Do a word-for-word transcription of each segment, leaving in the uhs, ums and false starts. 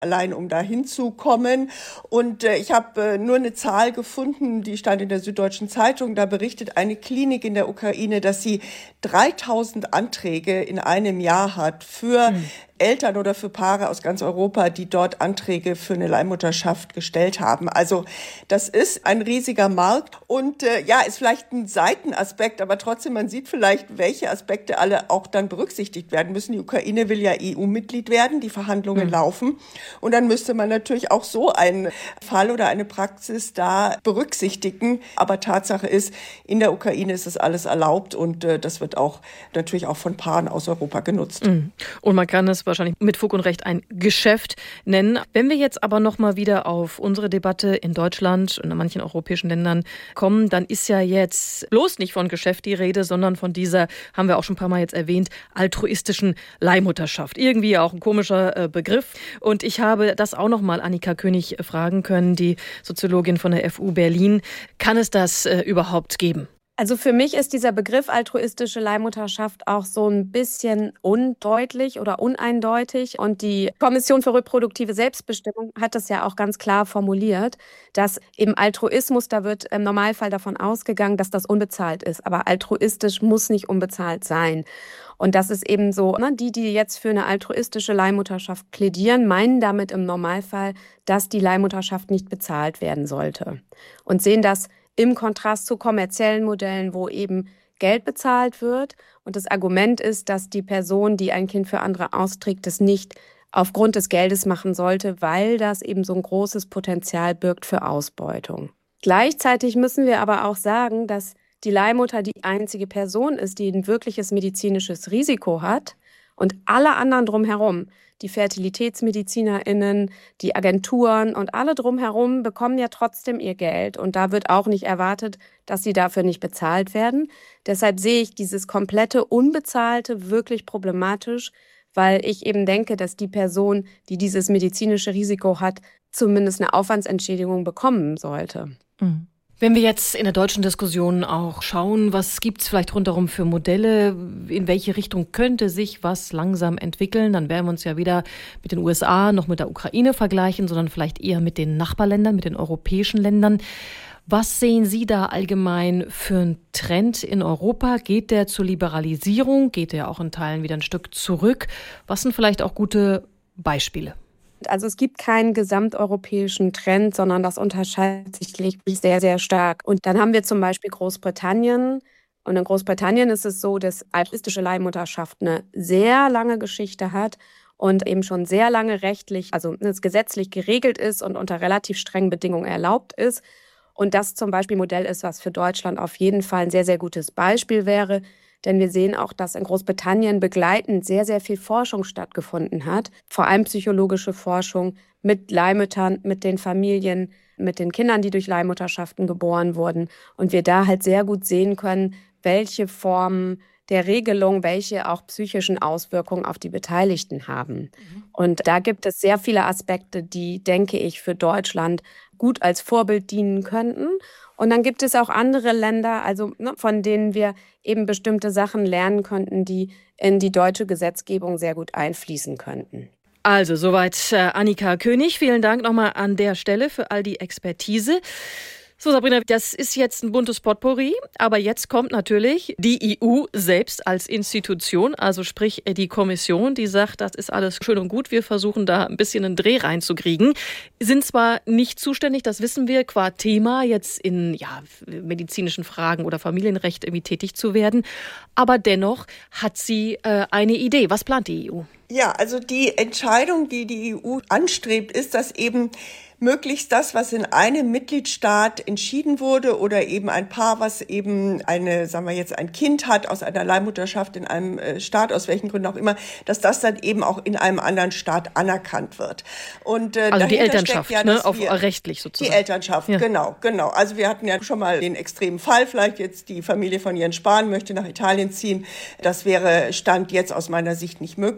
allein um da hinzukommen. Und äh, ich habe äh, nur eine Zahl gefunden, die stand in der Süddeutschen Zeitung. Da berichtet eine Klinik in der Ukraine, dass sie dreitausend Anträge in einem Jahr hat für mhm. Eltern oder für Paare aus ganz Europa, die dort Anträge für eine Leihmutterschaft gestellt haben. Also das ist ein riesiger Markt und äh, ja, ist vielleicht ein Seitenaspekt, aber trotzdem, man sieht vielleicht, welche Aspekte alle auch dann berücksichtigt werden müssen. Die Ukraine will ja E U-Mitglied werden, die Verhandlungen mhm. laufen und dann müsste man natürlich auch so einen Fall oder eine Praxis da berücksichtigen. Aber Tatsache ist, in der Ukraine ist das alles erlaubt und äh, das wird auch natürlich auch von Paaren aus Europa genutzt. Mhm. Und man kann es wahrscheinlich mit Fug und Recht ein Geschäft nennen. Wenn wir jetzt aber noch mal wieder auf unsere Debatte in Deutschland und in manchen europäischen Ländern kommen, dann ist ja jetzt bloß nicht von Geschäft die Rede, sondern von dieser, haben wir auch schon ein paar Mal jetzt erwähnt, altruistischen Leihmutterschaft. Irgendwie auch ein komischer äh, Begriff. Und ich habe das auch noch mal Annika König fragen können, die Soziologin von der F U Berlin. Kann es das äh, überhaupt geben? Also für mich ist dieser Begriff altruistische Leihmutterschaft auch so ein bisschen undeutlich oder uneindeutig. Und die Kommission für reproduktive Selbstbestimmung hat das ja auch ganz klar formuliert, dass eben Altruismus, da wird im Normalfall davon ausgegangen, dass das unbezahlt ist. Aber altruistisch muss nicht unbezahlt sein. Und das ist eben so, ne, die, die jetzt für eine altruistische Leihmutterschaft plädieren, meinen damit im Normalfall, dass die Leihmutterschaft nicht bezahlt werden sollte. Und sehen das im Kontrast zu kommerziellen Modellen, wo eben Geld bezahlt wird. Und das Argument ist, dass die Person, die ein Kind für andere austrägt, das nicht aufgrund des Geldes machen sollte, weil das eben so ein großes Potenzial birgt für Ausbeutung. Gleichzeitig müssen wir aber auch sagen, dass die Leihmutter die einzige Person ist, die ein wirkliches medizinisches Risiko hat und alle anderen drumherum, die FertilitätsmedizinerInnen, die Agenturen und alle drumherum bekommen ja trotzdem ihr Geld. Und da wird auch nicht erwartet, dass sie dafür nicht bezahlt werden. Deshalb sehe ich dieses komplette Unbezahlte wirklich problematisch, weil ich eben denke, dass die Person, die dieses medizinische Risiko hat, zumindest eine Aufwandsentschädigung bekommen sollte. Mhm. Wenn wir jetzt in der deutschen Diskussion auch schauen, was gibt es vielleicht rundherum für Modelle, in welche Richtung könnte sich was langsam entwickeln, dann werden wir uns ja wieder mit den U S A noch mit der Ukraine vergleichen, sondern vielleicht eher mit den Nachbarländern, mit den europäischen Ländern. Was sehen Sie da allgemein für einen Trend in Europa? Geht der zur Liberalisierung? Geht der auch in Teilen wieder ein Stück zurück? Was sind vielleicht auch gute Beispiele? Also es gibt keinen gesamteuropäischen Trend, sondern das unterscheidet sich wirklich sehr, sehr stark. Und dann haben wir zum Beispiel Großbritannien. Und in Großbritannien ist es so, dass altruistische Leihmutterschaft eine sehr lange Geschichte hat und eben schon sehr lange rechtlich, also gesetzlich geregelt ist und unter relativ strengen Bedingungen erlaubt ist. Und das zum Beispiel ein Modell ist, was für Deutschland auf jeden Fall ein sehr, sehr gutes Beispiel wäre. Denn wir sehen auch, dass in Großbritannien begleitend sehr, sehr viel Forschung stattgefunden hat. Vor allem psychologische Forschung mit Leihmüttern, mit den Familien, mit den Kindern, die durch Leihmutterschaften geboren wurden. Und wir da halt sehr gut sehen können, welche Formen der Regelung, welche auch psychischen Auswirkungen auf die Beteiligten haben. Mhm. Und da gibt es sehr viele Aspekte, die, denke ich, für Deutschland gut als Vorbild dienen könnten. Und dann gibt es auch andere Länder, also ne, von denen wir eben bestimmte Sachen lernen könnten, die in die deutsche Gesetzgebung sehr gut einfließen könnten. Also soweit äh, Annika König. Vielen Dank nochmal an der Stelle für all die Expertise. So, Sabrina, das ist jetzt ein buntes Potpourri, aber jetzt kommt natürlich die E U selbst als Institution, also sprich die Kommission, die sagt, das ist alles schön und gut, wir versuchen da ein bisschen einen Dreh reinzukriegen. Sind zwar nicht zuständig, das wissen wir, qua Thema jetzt in ja, medizinischen Fragen oder Familienrecht irgendwie tätig zu werden, aber dennoch hat sie äh, eine Idee. Was plant die E U? Ja, also die Entscheidung, die die E U anstrebt, ist, dass eben möglichst das, was in einem Mitgliedstaat entschieden wurde oder eben ein Paar, was eben eine, sagen wir jetzt, ein Kind hat aus einer Leihmutterschaft in einem Staat, aus welchen Gründen auch immer, dass das dann eben auch in einem anderen Staat anerkannt wird. Und, äh, also die Elternschaft, ja, ne, auf rechtlich sozusagen. Die Elternschaft, ja. genau, genau. Also wir hatten ja schon mal den extremen Fall, vielleicht jetzt die Familie von Jens Spahn möchte nach Italien ziehen. Das wäre Stand jetzt aus meiner Sicht nicht möglich und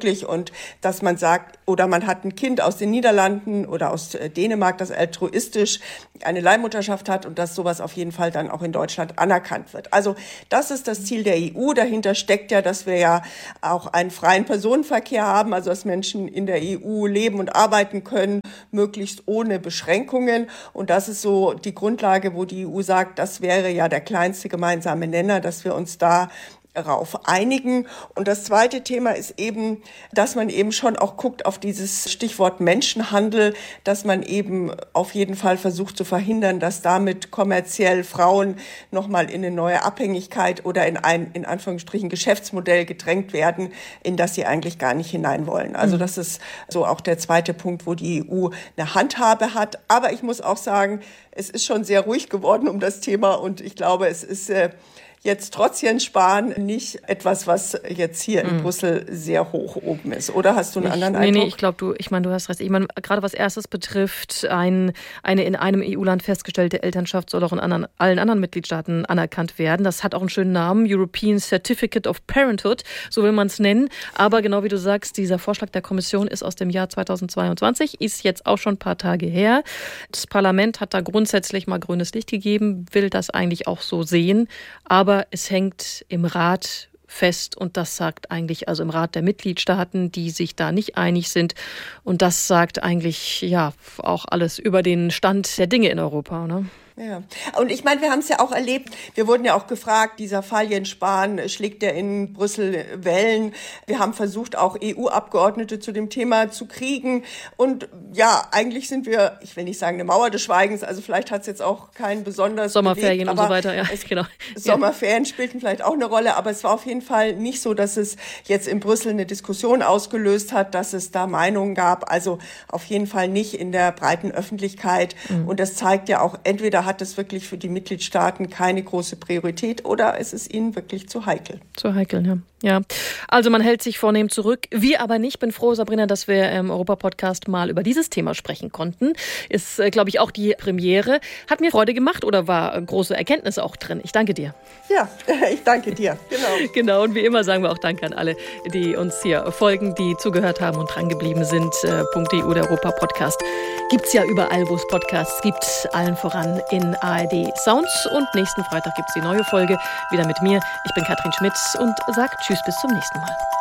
und dass man sagt, oder man hat ein Kind aus den Niederlanden oder aus Dänemark, das altruistisch eine Leihmutterschaft hat und dass sowas auf jeden Fall dann auch in Deutschland anerkannt wird. Also das ist das Ziel der E U. Dahinter steckt ja, dass wir ja auch einen freien Personenverkehr haben, also dass Menschen in der E U leben und arbeiten können, möglichst ohne Beschränkungen. Und das ist so die Grundlage, wo die E U sagt, das wäre ja der kleinste gemeinsame Nenner, dass wir uns da darauf einigen. Und das zweite Thema ist eben, dass man eben schon auch guckt auf dieses Stichwort Menschenhandel, dass man eben auf jeden Fall versucht zu verhindern, dass damit kommerziell Frauen nochmal in eine neue Abhängigkeit oder in ein, in Anführungsstrichen, Geschäftsmodell gedrängt werden, in das sie eigentlich gar nicht hinein wollen. Also das ist so auch der zweite Punkt, wo die E U eine Handhabe hat. Aber ich muss auch sagen, es ist schon sehr ruhig geworden um das Thema und ich glaube, es ist äh, jetzt trotz Jens Spahn nicht etwas, was jetzt hier in mm. Brüssel sehr hoch oben ist. Oder hast du einen ich, anderen Eindruck? Nee, nee, ich glaube, du, ich meine, du hast recht. Ich meine, gerade was Erstes betrifft, ein, eine in einem E U-Land festgestellte Elternschaft soll auch in anderen, allen anderen Mitgliedstaaten anerkannt werden. Das hat auch einen schönen Namen, European Certificate of Parenthood, so will man es nennen. Aber genau wie du sagst, dieser Vorschlag der Kommission ist aus dem Jahr zweitausendzweiundzwanzig, ist jetzt auch schon ein paar Tage her. Das Parlament hat da grundsätzlich mal grünes Licht gegeben, will das eigentlich auch so sehen. Aber es hängt im Rat fest und das sagt eigentlich, also im Rat der Mitgliedstaaten, die sich da nicht einig sind. Und das sagt eigentlich ja auch alles über den Stand der Dinge in Europa, ne? Ja, und ich meine, wir haben es ja auch erlebt, wir wurden ja auch gefragt, dieser Fall Jens Spahn, schlägt der in Brüssel Wellen? Wir haben versucht, auch E U-Abgeordnete zu dem Thema zu kriegen und ja, eigentlich sind wir, ich will nicht sagen eine Mauer des Schweigens, also vielleicht hat es jetzt auch keinen besonders Sommerferien bewegt, und so weiter, ja, genau. Sommerferien spielten vielleicht auch eine Rolle, aber es war auf jeden Fall nicht so, dass es jetzt in Brüssel eine Diskussion ausgelöst hat, dass es da Meinungen gab, also auf jeden Fall nicht in der breiten Öffentlichkeit mhm. und das zeigt ja auch, entweder hat es wirklich für die Mitgliedstaaten keine große Priorität oder es ist ihnen wirklich zu heikel. Zu heikel, ja. Ja, also man hält sich vornehm zurück. Wir aber nicht. Bin froh, Sabrina, dass wir im Europa-Podcast mal über dieses Thema sprechen konnten. Ist, glaube ich, auch die Premiere. Hat mir Freude gemacht oder war große Erkenntnis auch drin? Ich danke dir. Ja, ich danke dir. Genau. Genau, und wie immer sagen wir auch Danke an alle, die uns hier folgen, die zugehört haben und dran geblieben sind. .eu, der Europa-Podcast. Gibt's ja überall, wo es Podcasts gibt. Allen voran in A R D Sounds. Und nächsten Freitag gibt's die neue Folge. Wieder mit mir. Ich bin Katrin Schmitz und sage Tschüss, bis zum nächsten Mal.